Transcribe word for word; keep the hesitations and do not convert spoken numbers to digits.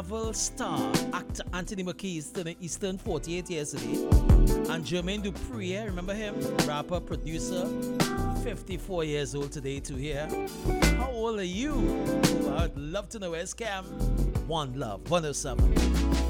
Marvel star, actor Anthony Mackie is turning, he's turned forty-eight years today. And Jermaine Dupri, eh, remember him? Rapper, producer, fifty-four years old today to hear. How old are you? Oh, I'd love to know. Where's Cam? One Love, one oh seven.